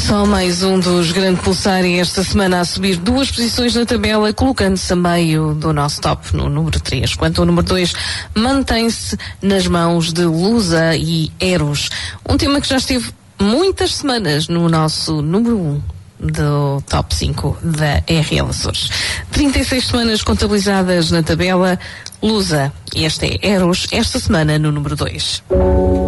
Só mais um dos Grande Pulsar e esta semana a subir 2 posições na tabela, colocando-se a meio do nosso top no número 3. Quanto ao número 2, mantém-se nas mãos de Lusa e Eros. Um tema que já esteve muitas semanas no nosso número 1 do top 5 da RL Açores. 36 semanas contabilizadas na tabela. Lusa, e esta é Eros, esta semana no número 2.